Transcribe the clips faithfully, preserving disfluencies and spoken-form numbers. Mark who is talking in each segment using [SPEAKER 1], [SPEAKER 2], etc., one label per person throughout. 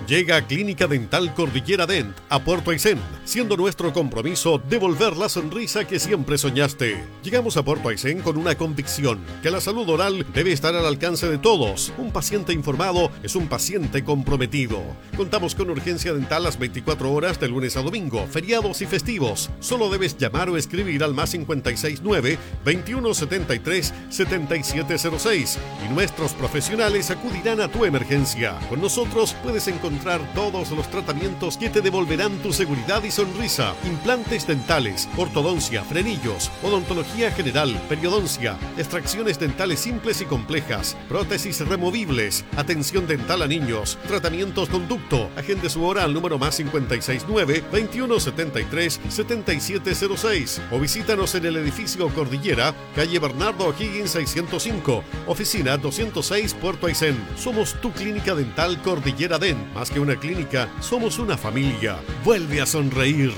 [SPEAKER 1] Llega Clínica Dental Cordillera Dent a Puerto Aysén, siendo nuestro compromiso devolver la sonrisa que siempre soñaste. Llegamos a Puerto Aysén con una convicción, que la salud oral debe estar al alcance de todos. Un paciente informado es un paciente comprometido. Contamos con urgencia dental las veinticuatro horas de lunes a domingo, feriados y festivos. Solo debes llamar o escribir al más cincuenta y seis nueve, veintiuno setenta y tres, setenta y siete cero seis y nuestros profesionales acudirán a tu emergencia. Con nosotros puedes encontrar todos los tratamientos que te devolverán tu seguridad y sonrisa. Implantes dentales, ortodoncia, frenillos, odontología general, periodoncia, extracciones dentales simples y complejas, prótesis removibles, atención dental a niños, tratamientos conducto. Agende su hora al número más cincuenta y seis nueve, veintiuno setenta y tres, setenta y siete cero seis o visítanos en el edificio Cordillera, calle Bernardo O'Higgins seiscientos cinco, oficina doscientos seis, Puerto Aysén. Somos tu clínica dental Cordillera Dent. Más que una clínica, somos una familia. Vuelve a sonreír.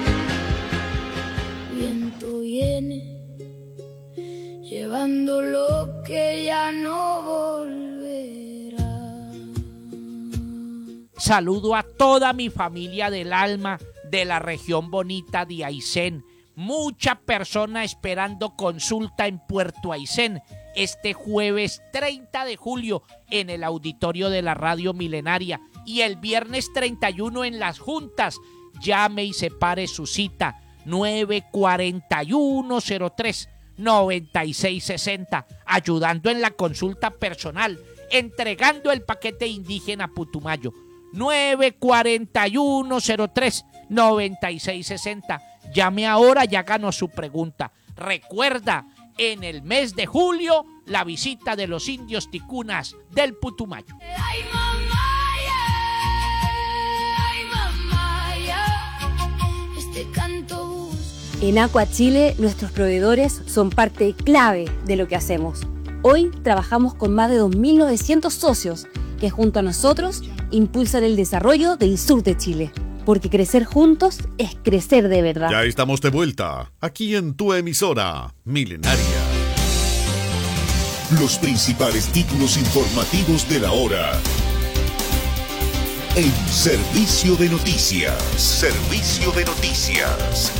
[SPEAKER 2] Viento viene, llevando lo que ya no volverá.
[SPEAKER 3] Saludo a toda mi familia del alma de la región bonita de Aysén. Mucha persona esperando consulta en Puerto Aysén este jueves treinta de julio en el auditorio de la Radio Milenaria y el viernes treinta y uno en Las Juntas. Llame y separe su cita nueve cuatro uno, cero tres, nueve seis seis cero, ayudando en la consulta personal, entregando el paquete indígena Putumayo. nueve cuatro uno, cero tres, nueve seis seis cero. Llame ahora y háganos su pregunta. Recuerda, en el mes de julio, la visita de los indios ticunas del Putumayo.
[SPEAKER 2] Ay, mamá, ya, ay, mamá, ya, este canto.
[SPEAKER 4] En Aqua Chile, nuestros proveedores son parte clave de lo que hacemos. Hoy trabajamos con más de dos mil novecientos socios que junto a nosotros impulsan el desarrollo del sur de Chile. Porque crecer juntos es crecer de verdad.
[SPEAKER 1] Ya estamos de vuelta, aquí en tu emisora Milenaria.
[SPEAKER 5] Los principales títulos informativos de la hora. En Servicio de Noticias. Servicio de Noticias.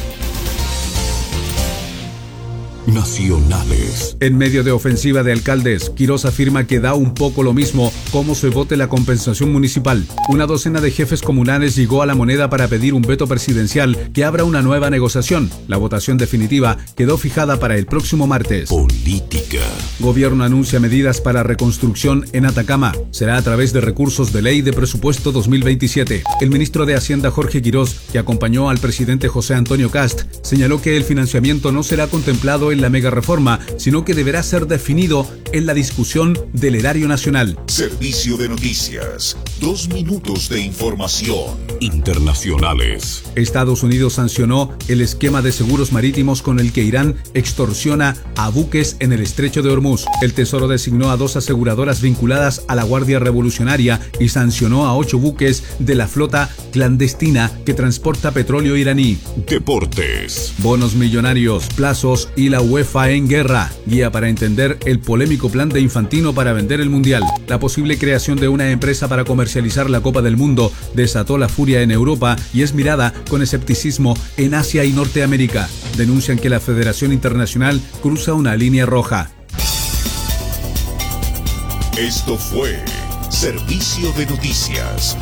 [SPEAKER 5] Nacionales.
[SPEAKER 6] En medio de ofensiva de alcaldes, Quirós afirma que da un poco lo mismo cómo se vote la compensación municipal. Una docena de jefes comunales llegó a La Moneda para pedir un veto presidencial que abra una nueva negociación. La votación definitiva quedó fijada para el próximo martes.
[SPEAKER 5] Política.
[SPEAKER 6] Gobierno anuncia medidas para reconstrucción en Atacama. Será a través de recursos de ley de presupuesto dos mil veintisiete. El ministro de Hacienda Jorge Quirós, que acompañó al presidente José Antonio Kast, señaló que el financiamiento no será contemplado en la mega reforma, sino que deberá ser definido en la discusión del erario nacional.
[SPEAKER 5] Servicio de Noticias. Dos minutos de información. Internacionales.
[SPEAKER 6] Estados Unidos sancionó el esquema de seguros marítimos con el que Irán extorsiona a buques en el estrecho de Hormuz. El Tesoro designó a dos aseguradoras vinculadas a la Guardia Revolucionaria y sancionó a ocho buques de la flota clandestina que transporta petróleo iraní.
[SPEAKER 5] Deportes.
[SPEAKER 6] Bonos millonarios, plazos y la UEFA en guerra. Guía para entender el polémico plan de Infantino para vender el Mundial. La posible creación de una empresa para comercializar la Copa del Mundo desató la furia en Europa y es mirada con escepticismo en Asia y Norteamérica. Denuncian que la Federación Internacional cruza una línea roja.
[SPEAKER 5] Esto fue Servicio de Noticias.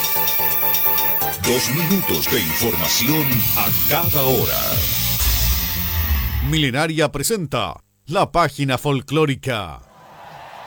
[SPEAKER 5] Dos minutos de información a cada hora.
[SPEAKER 1] Milenaria presenta la página folclórica.